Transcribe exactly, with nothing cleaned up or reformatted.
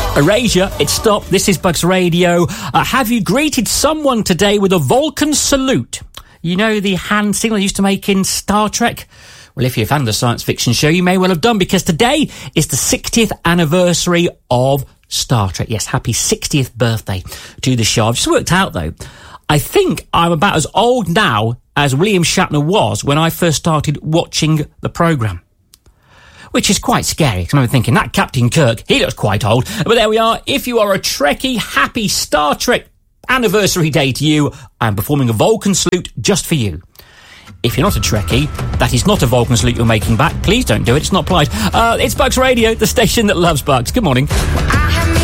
Erasure, it's stopped. This is Bugs Radio. Uh, have you greeted someone today with a Vulcan salute? You know the hand signal they used to make in Star Trek? Well, if you're a fan of the science fiction show, you may well have done, because today is the sixtieth anniversary of Star Trek. Yes, happy sixtieth birthday to the show. I've just worked out, though, I think I'm about as old now as William Shatner was when I first started watching the programme. Which is quite scary, because I remember thinking, that Captain Kirk, he looks quite old. But there we are. If you are a Trekkie, happy Star Trek anniversary day to you. I'm performing a Vulcan salute just for you. If you're not a Trekkie, that is not a Vulcan salute you're making back. Please don't do it. It's not polite. Uh, it's Bugs Radio, the station that loves bugs. Good morning.